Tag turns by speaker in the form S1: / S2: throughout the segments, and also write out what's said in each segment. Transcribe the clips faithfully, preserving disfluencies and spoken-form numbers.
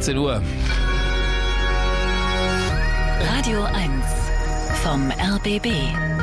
S1: achtzehn Uhr.
S2: Radio eins vom R B B.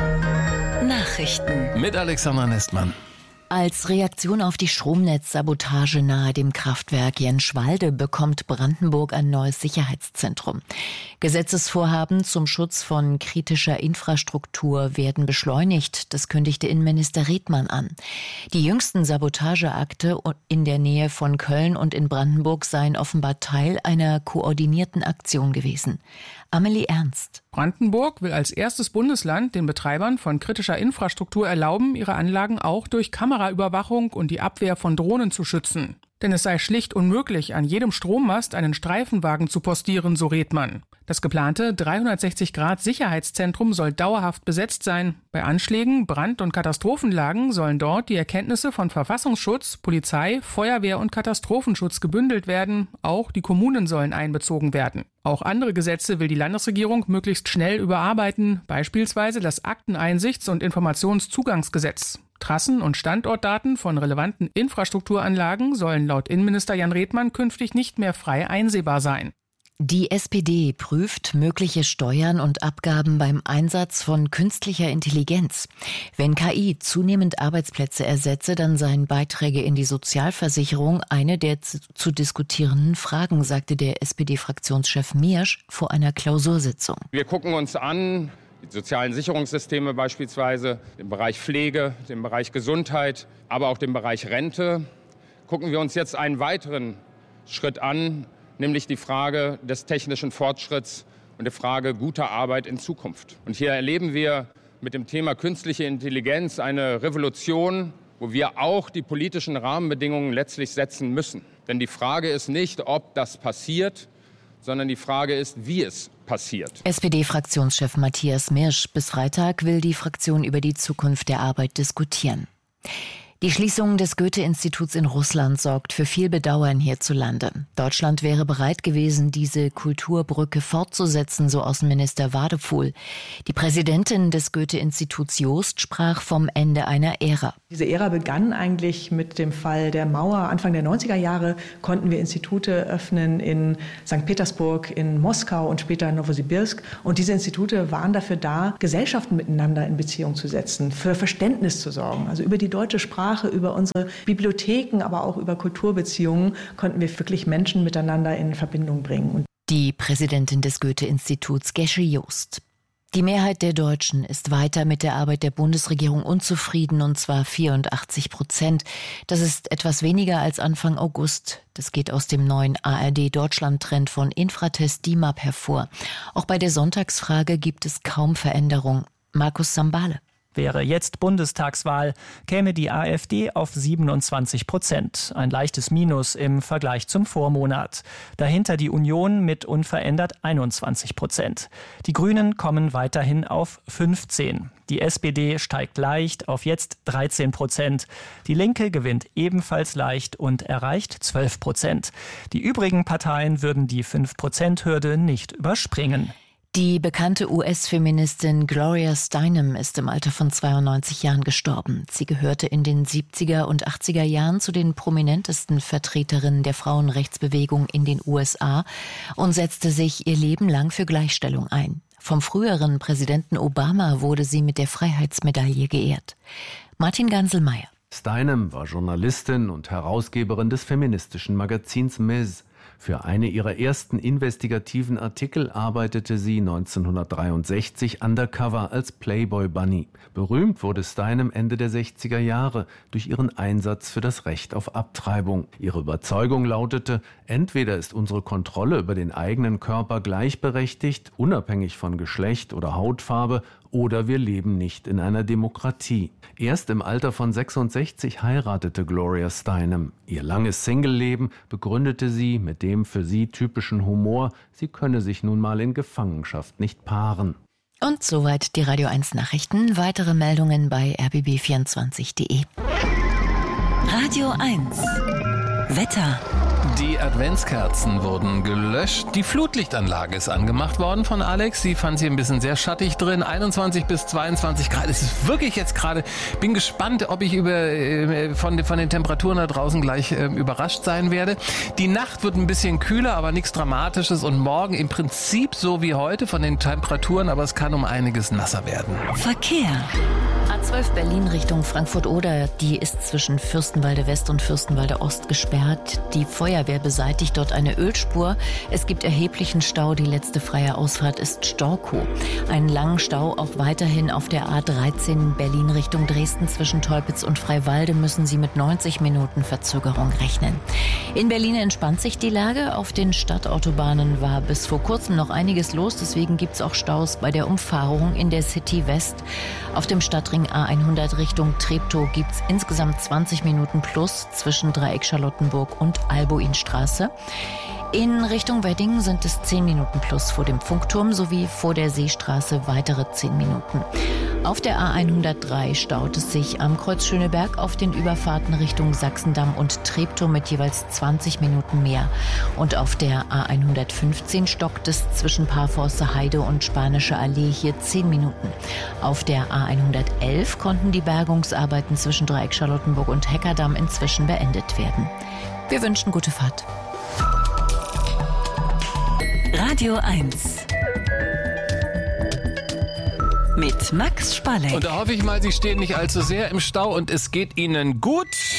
S2: Nachrichten.
S1: Mit Alexandra Nestmann.
S3: Als Reaktion auf die Stromnetzsabotage nahe dem Kraftwerk Jenschwalde bekommt Brandenburg ein neues Sicherheitszentrum. Gesetzesvorhaben zum Schutz von kritischer Infrastruktur werden beschleunigt, das kündigte Innenminister Redmann an. Die jüngsten Sabotageakte in der Nähe von Köln und in Brandenburg seien offenbar Teil einer koordinierten Aktion gewesen. Amelie Ernst.
S4: Brandenburg will als erstes Bundesland den Betreibern von kritischer Infrastruktur erlauben, ihre Anlagen auch durch Kameraüberwachung und die Abwehr von Drohnen zu schützen. Denn es sei schlicht unmöglich, an jedem Strommast einen Streifenwagen zu postieren, so Redmann. Das geplante dreihundertsechzig Grad Sicherheitszentrum soll dauerhaft besetzt sein. Bei Anschlägen, Brand- und Katastrophenlagen sollen dort die Erkenntnisse von Verfassungsschutz, Polizei, Feuerwehr und Katastrophenschutz gebündelt werden. Auch die Kommunen sollen einbezogen werden. Auch andere Gesetze will die Landesregierung möglichst schnell überarbeiten, beispielsweise das Akteneinsichts- und Informationszugangsgesetz. Trassen- und Standortdaten von relevanten Infrastrukturanlagen sollen laut Innenminister Jan Redmann künftig nicht mehr frei einsehbar sein.
S3: Die S P D prüft mögliche Steuern und Abgaben beim Einsatz von künstlicher Intelligenz. Wenn K I zunehmend Arbeitsplätze ersetze, dann seien Beiträge in die Sozialversicherung eine der zu, zu diskutierenden Fragen, sagte der S P D-Fraktionschef Miersch vor einer Klausursitzung.
S5: Wir gucken uns an, die sozialen Sicherungssysteme beispielsweise, den Bereich Pflege, den Bereich Gesundheit, aber auch den Bereich Rente. Gucken wir uns jetzt einen weiteren Schritt an, nämlich die Frage des technischen Fortschritts und die Frage guter Arbeit in Zukunft. Und hier erleben wir mit dem Thema künstliche Intelligenz eine Revolution, wo wir auch die politischen Rahmenbedingungen letztlich setzen müssen. Denn die Frage ist nicht, ob das passiert, sondern die Frage ist, wie es passiert.
S3: S P D-Fraktionschef Matthias Miersch. Bis Freitag will die Fraktion über die Zukunft der Arbeit diskutieren. Die Schließung des Goethe-Instituts in Russland sorgt für viel Bedauern hierzulande. Deutschland wäre bereit gewesen, diese Kulturbrücke fortzusetzen, so Außenminister Wadefuhl. Die Präsidentin des Goethe-Instituts Joost sprach vom Ende einer Ära.
S6: Diese Ära begann eigentlich mit dem Fall der Mauer. Anfang der neunziger Jahre konnten wir Institute öffnen in Sankt Petersburg, in Moskau und später in Nowosibirsk. Und diese Institute waren dafür da, Gesellschaften miteinander in Beziehung zu setzen, für Verständnis zu sorgen. Also über die deutsche Sprache, über unsere Bibliotheken, aber auch über Kulturbeziehungen konnten wir wirklich Menschen miteinander in Verbindung bringen.
S3: Die Präsidentin des Goethe-Instituts Gesche Joost. Die Mehrheit der Deutschen ist weiter mit der Arbeit der Bundesregierung unzufrieden, und zwar vierundachtzig Prozent. Das ist etwas weniger als Anfang August. Das geht aus dem neuen A R D-Deutschland-Trend von Infratest D I M A P hervor. Auch bei der Sonntagsfrage gibt es kaum Veränderung. Markus Sambale.
S7: Wäre jetzt Bundestagswahl, käme die AfD auf siebenundzwanzig Prozent. Ein leichtes Minus im Vergleich zum Vormonat. Dahinter die Union mit unverändert einundzwanzig Prozent. Die Grünen kommen weiterhin auf fünfzehn. Die S P D steigt leicht auf jetzt dreizehn Prozent. Die Linke gewinnt ebenfalls leicht und erreicht zwölf Prozent. Die übrigen Parteien würden die fünf Prozent Hürde nicht überspringen.
S3: Die bekannte U S-Feministin Gloria Steinem ist im Alter von zweiundneunzig Jahren gestorben. Sie gehörte in den siebziger und achtziger Jahren zu den prominentesten Vertreterinnen der Frauenrechtsbewegung in den U S A und setzte sich ihr Leben lang für Gleichstellung ein. Vom früheren Präsidenten Obama wurde sie mit der Freiheitsmedaille geehrt. Martin Ganselmeier.
S8: Steinem war Journalistin und Herausgeberin des feministischen Magazins Ms. Für eine ihrer ersten investigativen Artikel arbeitete sie neunzehnhundertdreiundsechzig undercover als Playboy Bunny. Berühmt wurde Steinem Ende der sechziger Jahre durch ihren Einsatz für das Recht auf Abtreibung. Ihre Überzeugung lautete: Entweder ist unsere Kontrolle über den eigenen Körper gleichberechtigt, unabhängig von Geschlecht oder Hautfarbe, oder wir leben nicht in einer Demokratie. Erst im Alter von sechsundsechzig heiratete Gloria Steinem. Ihr langes Singleleben begründete sie mit dem für sie typischen Humor, sie könne sich nun mal in Gefangenschaft nicht paaren.
S3: Und soweit die Radio eins Nachrichten. Weitere Meldungen bei r b b vierundzwanzig punkt d e.
S2: Radio eins Wetter.
S1: Die Adventskerzen wurden gelöscht. Die Flutlichtanlage ist angemacht worden von Alex. Sie fand sie ein bisschen sehr schattig drin. einundzwanzig bis zweiundzwanzig Grad. Es ist wirklich jetzt gerade, bin gespannt, ob ich über, äh, von, von den Temperaturen da draußen gleich äh, überrascht sein werde. Die Nacht wird ein bisschen kühler, aber nichts Dramatisches. Und morgen im Prinzip so wie heute von den Temperaturen, aber es kann um einiges nasser werden.
S2: Verkehr.
S3: A zwölf Berlin Richtung Frankfurt-Oder, die ist zwischen Fürstenwalde West und Fürstenwalde Ost gesperrt. Die Feuerwehr beseitigt dort eine Ölspur. Es gibt erheblichen Stau. Die letzte freie Ausfahrt ist Storkow. Einen langen Stau auch weiterhin auf der A dreizehn Berlin Richtung Dresden zwischen Teupitz und Freiwalde müssen Sie mit neunzig Minuten Verzögerung rechnen. In Berlin entspannt sich die Lage. Auf den Stadtautobahnen war bis vor kurzem noch einiges los. Deswegen gibt es auch Staus bei der Umfahrung in der City West. Auf dem Stadtring A hundert Richtung Treptow gibt es insgesamt zwanzig Minuten plus zwischen Dreieck Charlottenburg und Albuinstraße. In Richtung Wedding sind es zehn Minuten plus vor dem Funkturm sowie vor der Seestraße weitere zehn Minuten. Auf der A hundertdrei staut es sich am Kreuz Schöneberg auf den Überfahrten Richtung Sachsendamm und Treptow mit jeweils zwanzig Minuten mehr. Und auf der A hundertfünfzehn stockt es zwischen Parforster Heide und Spanische Allee hier zehn Minuten. Auf der A hundertelf konnten die Bergungsarbeiten zwischen Dreieck Charlottenburg und Heckerdamm inzwischen beendet werden. Wir wünschen gute Fahrt.
S2: Radio eins. Mit Max Spalleck.
S1: Und da hoffe ich mal, Sie stehen nicht allzu sehr im Stau und es geht Ihnen gut.